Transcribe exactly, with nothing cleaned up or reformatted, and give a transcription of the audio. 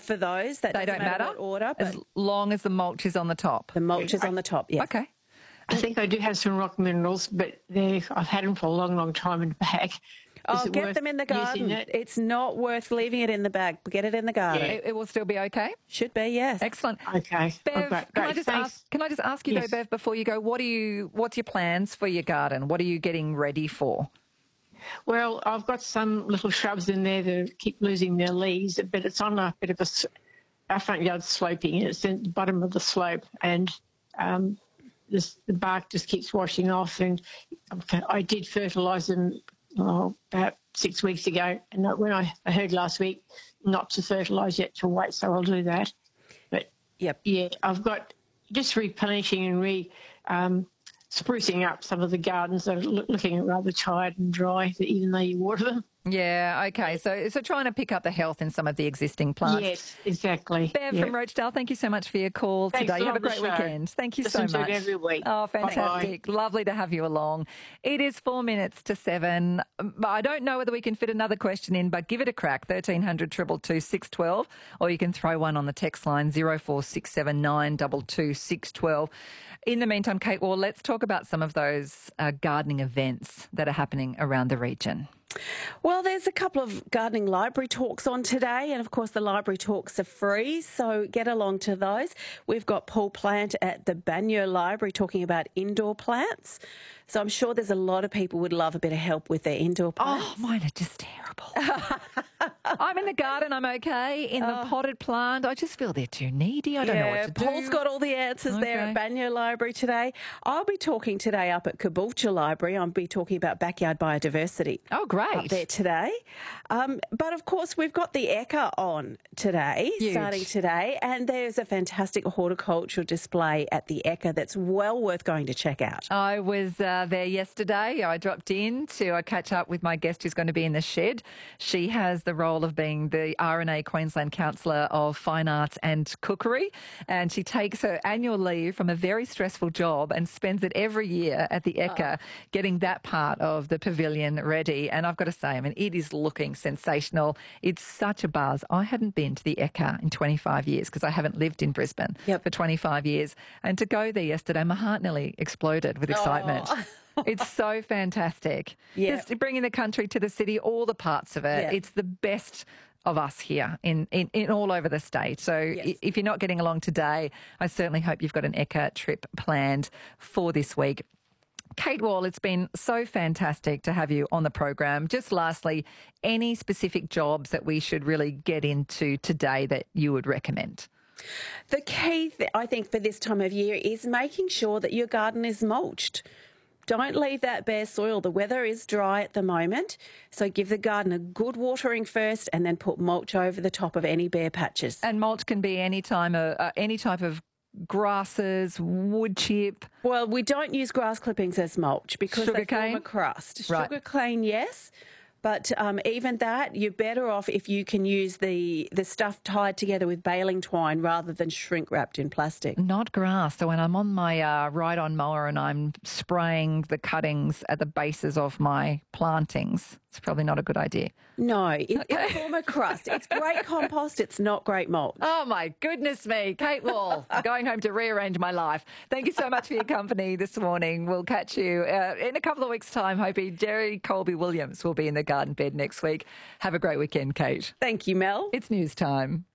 for those. That They doesn't don't matter? what order, but As long as the mulch is on the top. the mulch is on the top, yes. Okay. I think I do have some rock minerals, but they I've had them for a long, long time in the bag. Oh, Is it get worth them in the garden. using it? It's not worth leaving it in the bag. Get it in the garden. Yeah. It, it will still be okay? Should be, yes. Excellent. Okay. Bev, Oh, great, can I great. just Thanks. ask? Can I just ask you Yes. though, Bev, before you go, what do you? What's your plans for your garden? What are you getting ready for? Well, I've got some little shrubs in there that keep losing their leaves, but it's on a bit of a s- our front yard's sloping, and it's in the bottom of the slope, and um, this, the bark just keeps washing off. And okay, I did fertilise them oh, about six weeks ago, and when I, I heard last week not to fertilise yet, to wait, so I'll do that. But Yep. yeah, I've got just replenishing and re um, sprucing up some of the gardens that are loo- looking rather tired and dry, even though you water them. Yeah, okay. So so trying to pick up the health in some of the existing plants. Yes, exactly. Bev Yeah. from Roachdale, thank you so much for your call Thanks today. for Have a on the great show. weekend. Thank you Listen so to much. it every week. Oh, Bye-bye. fantastic. Lovely to have you along. It is four minutes to seven. But I don't know whether we can fit another question in, but give it a crack, thirteen hundred, two two two, six one two, or you can throw one on the text line, zero four six seven nine two two six one two. In the meantime, Kate Wall, let's talk about some of those uh, gardening events that are happening around the region. Well, there's a couple of gardening library talks on today, and of course the library talks are free, so get along to those. We've got Paul Plant at the Banyo Library talking about indoor plants. So I'm sure there's a lot of people would love a bit of help with their indoor plants. Oh, mine are just terrible. I'm in the garden, I'm okay. In the potted plant, I just feel they're too needy. I don't know what to do. Paul's got all the answers there at Okay. Banyo Library today. I'll be talking today up at Caboolture Library. I'll be talking about backyard biodiversity. Oh, great. Up there today. Um, but of course, we've got the Ekka on today, Huge. starting today, and there's a fantastic horticultural display at the Ekka that's well worth going to check out. I was uh, there yesterday. I dropped in to uh, catch up with my guest who's going to be in the shed. She has the role of being the R and A Queensland Councillor of Fine Arts and Cookery, and she takes her annual leave from a very stressful job and spends it every year at the Ekka getting that part of the pavilion ready. And I've got to say, I mean, it is looking sensational. It's such a buzz. I hadn't been to the Ekka in twenty-five years because I haven't lived in Brisbane Yep. for twenty-five years. And to go there yesterday, my heart nearly exploded with excitement. It's so fantastic. Yeah. Just bringing the country to the city, all the parts of it. Yeah. It's the best of us here in, in, in all over the state. So Yes. i- if you're not getting along today, I certainly hope you've got an Ekka trip planned for this week. Kate Wall, it's been so fantastic to have you on the program. Just lastly, any specific jobs that we should really get into today that you would recommend? The key, th- I think, for this time of year is making sure that your garden is mulched. Don't leave that bare soil. The weather is dry at the moment, so give the garden a good watering first and then put mulch over the top of any bare patches. And mulch can be any time, uh, uh, any type of grasses, wood chip. Well, we don't use grass clippings as mulch because they Sugarcane? form a crust. Right. Sugar cane, yes. But um, even that, you're better off if you can use the, the stuff tied together with baling twine rather than shrink wrapped in plastic. Not grass. So when I'm on my uh, ride-on mower and I'm spraying the cuttings at the bases of my plantings, it's probably not a good idea. No, it, it'll form a crust. It's great compost. It's not great mulch. Oh, my goodness me. Kate Wall, I'm going home to rearrange my life. Thank you so much for your company this morning. We'll catch you uh, in a couple of weeks' time. Hoping Jerry Colby-Williams will be in the garden bed next week. Have a great weekend, Kate. Thank you, Mel. It's news time.